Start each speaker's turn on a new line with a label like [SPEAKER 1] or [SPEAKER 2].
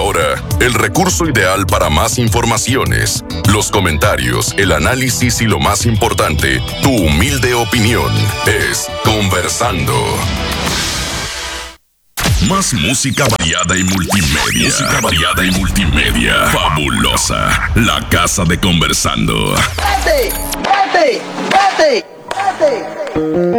[SPEAKER 1] ahora, el recurso ideal para más informaciones, los comentarios, el análisis y lo más importante, tu humilde opinión, es Conversando. Más música variada y multimedia. Música variada y multimedia. Fabulosa. La casa de Conversando.
[SPEAKER 2] ¡Vete! ¡Vete! ¡Vete! ¡Vete!